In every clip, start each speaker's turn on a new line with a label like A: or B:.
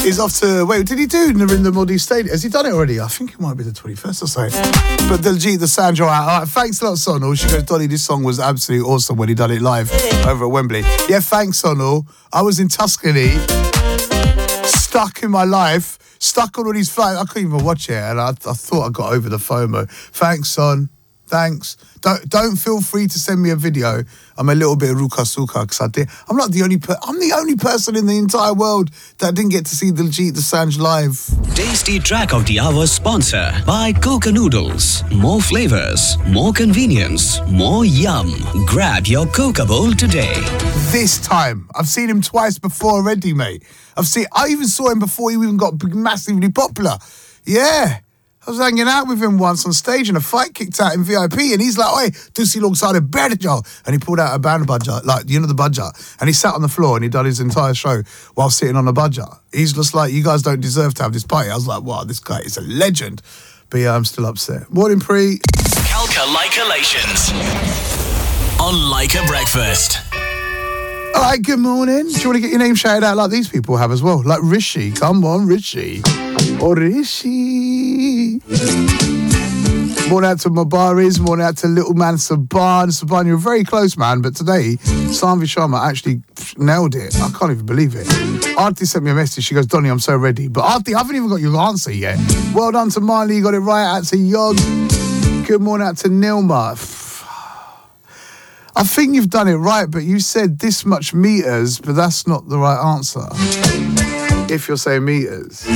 A: He's off to... Wait, did he do Narendra Modi Stadium? Has he done it already? I think it might be the 21st or so. But Diljit Dosanjh out. All right, thanks a lot, Sonal. She goes, Donny, this song was absolutely awesome when he done it live over at Wembley. Yeah, thanks, Sonal. I was in Tuscany, stuck in my life, stuck on all these flights. I couldn't even watch it, and I thought I got over the FOMO. Thanks, Son. Thanks. Don't feel free to send me a video. I'm a little bit ruka suka because I'm not the only I'm the only person in the entire world that didn't get to see Diljit Dosanjh live.
B: Tasty Track of the Hour sponsor by Coca Noodles. More flavors, more convenience, more yum. Grab your Coca bowl today.
A: This time, I've seen him twice before already, mate. I even saw him before he even got massively popular. Yeah. I was hanging out with him once on stage and a fight kicked out in VIP and he's like, oi, do see alongside a Berjo. And he pulled out a band budget, like, you know, the budget. And he sat on the floor and he done his entire show while sitting on the budget. He's just like, you guys don't deserve to have this party. I was like, wow, this guy is a legend. But yeah, I'm still upset. Morning, Pre.
C: Calca Lycolations on Lyca Breakfast.
A: All right, good morning. Do you want to get your name shouted out like these people have as well? Like Rishi. Come on, Rishi. Or Rishi. Morning out to Mabaris, morning out to little man Saban. Saban, you're a very close, man, but today, Sanvi Sharma actually nailed it. I can't even believe it. Aarti sent me a message. She goes, Donny, I'm so ready. But Aarti, I haven't even got your answer yet. Well done to Marley, you got it right. Out to Yod. Good morning out to Nilma. I think you've done it right, but you said this much meters, but that's not the right answer. If you're saying meters.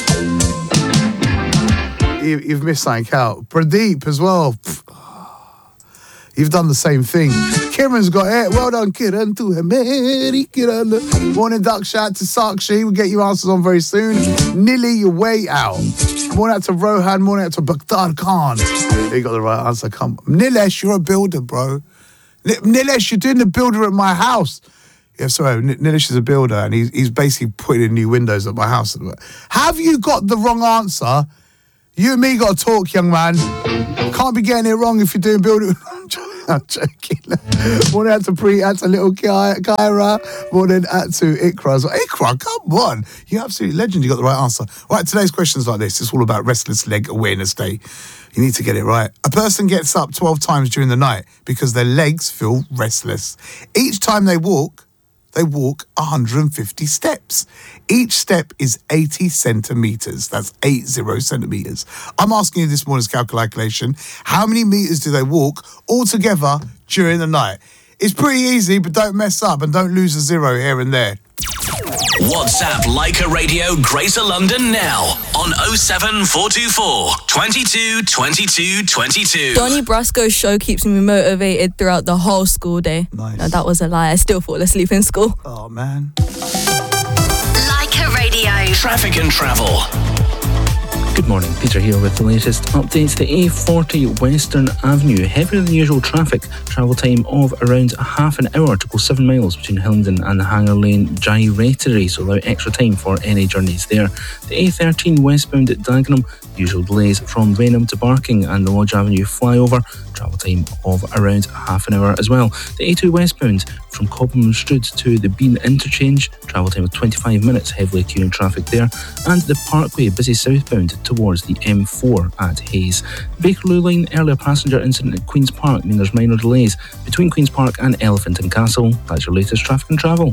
A: You've missed something out. Pradeep as well. You've done the same thing. Kiran's got it. Well done, Kiran. To Hameri, Kiran. Morning, duck shout to Sakshi. We'll get your answers on very soon. Nilly, you're way out. Morning out to Rohan. Morning out to Bakhtar Khan. You got the right answer. Come on. Nilesh, you're a builder, bro. Nilesh, you're doing the builder at my house. Yeah, sorry, Nilesh is a builder and he's basically putting in new windows at my house. Have you got the wrong answer? You and me got to talk, young man. Can't be getting it wrong if you're doing building. I'm joking. Morning out to Pre, out to little Kyra. Morning out to Ikra. Ikra, come on. You're absolutely legend. You got the right answer. Right, today's question's like this. It's all about Restless Leg Awareness Day. You need to get it right. A person gets up 12 times during the night because their legs feel restless. Each time they walk 150 steps. Each step is 80 centimetres. That's 80 centimetres. I'm asking you this morning's calculation. How many metres do they walk altogether during the night? It's pretty easy, but don't mess up and don't lose a zero here and there.
C: WhatsApp Lyca Radio Greater London now on 07424 22 22 22.
D: Donny Brasco's show keeps me motivated throughout the whole school day.
A: Nice.
D: No, that was a lie. I still fall asleep in school.
A: Oh, man.
C: Lyca Radio. Traffic and travel.
E: Good morning, Peter here with the latest updates. The A40 Western Avenue, heavier than usual traffic, travel time of around half an hour to go 7 miles between Hillingdon and the Hanger Lane Gyratory, so allow extra time for any journeys there. The A13 westbound at Dagenham, usual delays from Rainham to Barking and the Lodge Avenue flyover, travel time of around half an hour as well. The A2 westbound from Cobham Strood to the Bean Interchange, travel time of 25 minutes, heavily queuing traffic there. And the Parkway, busy southbound towards the M4 at Hayes. Bakerloo Line, earlier passenger incident at Queen's Park mean there's minor delays between Queen's Park and Elephant and Castle. That's your latest traffic and travel.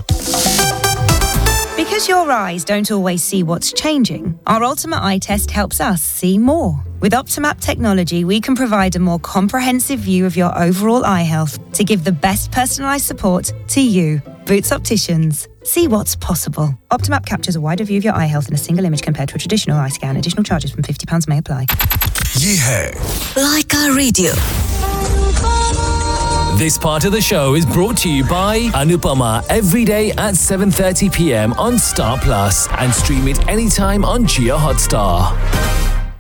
F: Because your eyes don't always see what's changing, our Ultimate Eye Test helps us see more. With Optimap technology, we can provide a more comprehensive view of your overall eye health to give the best personalised support to you. Boots Opticians. See what's possible. Optimap captures a wider view of your eye health in a single image compared to a traditional eye scan. Additional charges from £50 may apply.
C: Yeah.
G: Lyca Radio.
H: This part of the show is brought to you by Anupama every day at 7:30 p.m. on Star Plus and stream it anytime on Jio Hotstar.